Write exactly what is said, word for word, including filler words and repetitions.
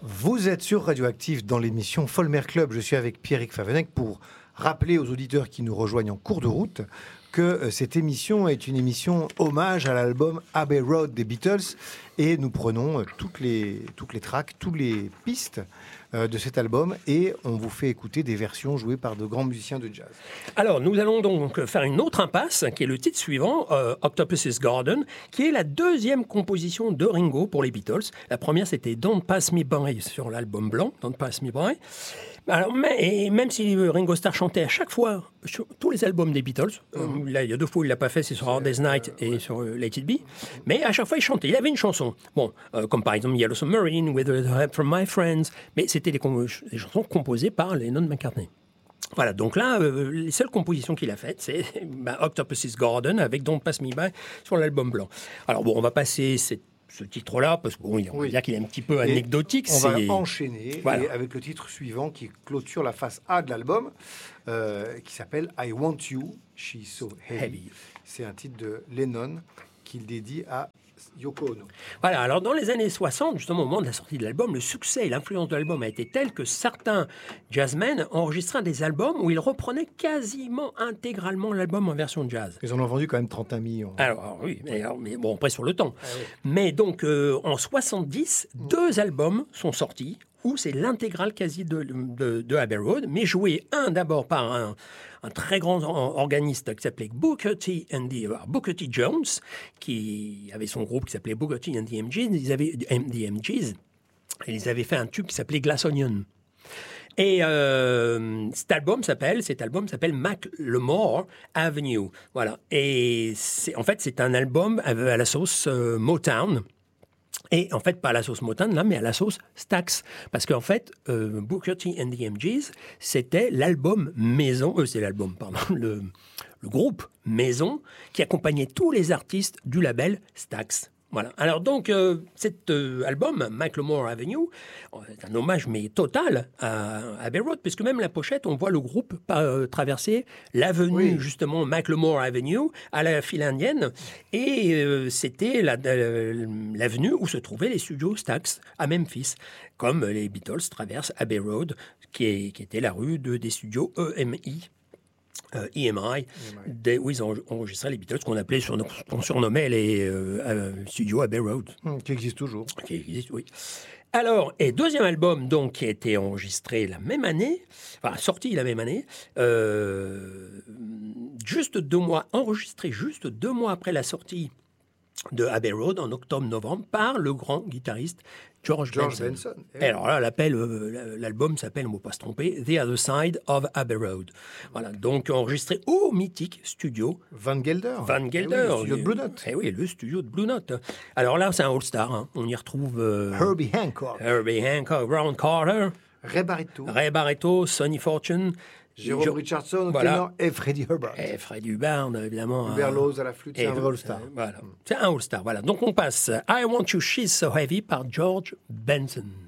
Vous êtes sur Radioactif dans l'émission Folmer Club. Je suis avec Pierrick Favennec pour rappeler aux auditeurs qui nous rejoignent en cours de route que euh, cette émission est une émission hommage à l'album Abbey Road des Beatles et nous prenons euh, toutes les, toutes les tracks, toutes les pistes euh, de cet album et on vous fait écouter des versions jouées par de grands musiciens de jazz. Alors, nous allons donc faire une autre impasse, qui est le titre suivant, euh, Octopus's Garden, qui est la deuxième composition de Ringo pour les Beatles. La première, c'était Don't Pass Me By sur l'album blanc, Don't Pass Me By. Alors, mais, et même si Ringo Starr chantait à chaque fois sur tous les albums des Beatles, mmh. euh, là, il y a deux fois où il ne l'a pas fait, c'est sur Hard Day's Night et euh, sur euh, Let It Be, mais à chaque fois il chantait, il avait une chanson, bon, euh, comme par exemple Yellow Submarine, With the Help from My Friends, mais c'était des, com- des chansons composées par Lennon-McCartney. Voilà, donc là, euh, les seules compositions qu'il a faites, c'est bah, Octopus's Garden avec Don't Pass Me By sur l'album blanc. Alors bon, on va passer cette ce titre-là, parce qu'on bon, oui. va dire qu'il est un petit peu anecdotique. On c'est... va enchaîner voilà. et avec le titre suivant qui clôture la face A de l'album, euh, qui s'appelle I Want You, She's So Heavy. Heavy. C'est un titre de Lennon qu'il dédie à Yoko Ono. Voilà, alors dans les années soixante, justement au moment de la sortie de l'album, le succès et l'influence de l'album a été tel que certains jazzmen enregistraient des albums où ils reprenaient quasiment intégralement l'album en version jazz. Ils en ont vendu quand même trente millions. Alors, alors oui, mais, alors, mais bon, après sur le temps. Ah, oui. Mais donc euh, en soixante-dix, mmh. deux albums sont sortis où c'est l'intégrale quasi de, de, de Abbey Road, mais joué un d'abord par un, un très grand organiste qui s'appelait Booker T. and the, uh, Booker T. Jones, qui avait son groupe qui s'appelait Booker T. and the M Gs. Ils avaient the M Gs, et ils avaient fait un tube qui s'appelait Glass Onion. Et euh, cet album s'appelle, cet album s'appelle Macklemore Avenue. Voilà. Et c'est, en fait, c'est un album à, à la sauce euh, Motown. Et en fait, pas à la sauce Motown, là, mais à la sauce Stax. Parce qu'en fait, euh, Booker T and the M Gs, c'était l'album maison, euh, c'est l'album, pardon, le, le groupe maison qui accompagnait tous les artistes du label Stax. Voilà. Alors donc, euh, cet euh, album, Macklemore Avenue, est un hommage mais total à Abbey Road, puisque même la pochette, on voit le groupe euh, traverser l'avenue, oui. justement, Macklemore Avenue, à la file indienne, et euh, c'était la, euh, l'avenue où se trouvaient les studios Stax à Memphis, comme les Beatles traversent Abbey Road, qui, est, qui était la rue de, des studios E M I. Euh, E M I, des, où ils ont enregistré les Beatles, qu'on appelait, sur, qu'on surnommait les euh, euh, studios Abbey Road. Mmh, qui existe toujours. Qui existe, oui. Alors, et deuxième album, donc, qui a été enregistré la même année, enfin, sorti la même année, euh, juste deux mois, enregistré juste deux mois après la sortie de Abbey Road, en octobre-novembre, par le grand guitariste George, George Benson. Benson. Et alors là, l'appel, euh, l'album s'appelle, on ne peut pas se tromper, The Other Side of Abbey Road. Voilà, donc enregistré au mythique studio Van Gelder. Van Gelder. Eh oui, le studio de Blue Note. Eh oui, le studio de Blue Note. Alors là, c'est un all-star. Hein. On y retrouve euh, Herbie Hancock. Herbie Hancock, Ron Carter, Ray Barretto, Ray Barretto, Sonny Fortune, Jérôme jo- Richardson, voilà. ténor, et Freddie Hubbard. Et Freddie Hubbard, évidemment. Hubert Laws à la flûte, c'est un vrai all-star. Euh, voilà, c'est un all-star. Voilà. Donc on passe I Want You, She's So Heavy par George Benson.